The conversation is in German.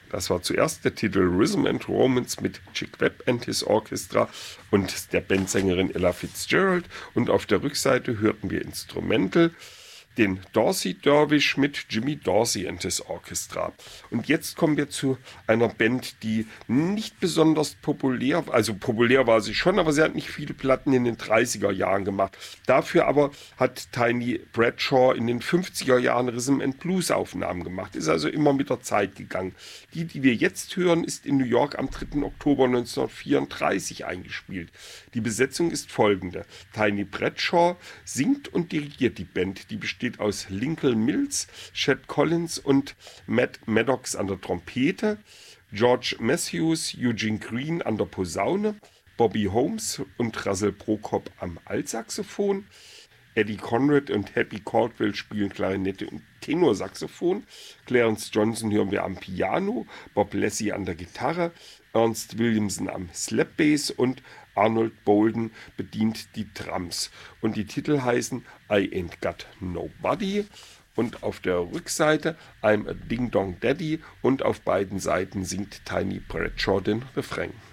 Das war zuerst der Titel Rhythm and Romance mit Chick Webb and his Orchestra und der Bandsängerin Ella Fitzgerald. Und auf der Rückseite hörten wir Instrumental, den Dorsey Dervish mit Jimmy Dorsey and his Orchestra. Und jetzt kommen wir zu einer Band, die nicht besonders populär, also populär war sie schon, aber sie hat nicht viele Platten in den 30er Jahren gemacht. Dafür aber hat Tiny Bradshaw in den 50er Jahren Rhythm and Blues Aufnahmen gemacht, ist also immer mit der Zeit gegangen. Die wir jetzt hören, ist in New York am 3. Oktober 1934 eingespielt. Die Besetzung ist folgende: Tiny Bradshaw singt und dirigiert die Band, die besteht aus Lincoln Mills, Chet Collins und Matt Maddox an der Trompete, George Matthews, Eugene Green an der Posaune, Bobby Holmes und Russell Prokop am Altsaxophon, Eddie Conrad und Happy Caldwell spielen Klarinette und Tenorsaxophon, Clarence Johnson hören wir am Piano, Bob Leslie an der Gitarre, Ernst Williamson am Slapbass und Arnold Bolden bedient die Drums. Und die Titel heißen I Ain't Got Nobody und auf der Rückseite I'm a Ding Dong Daddy und auf beiden Seiten singt Tiny Bradshaw den Refrain.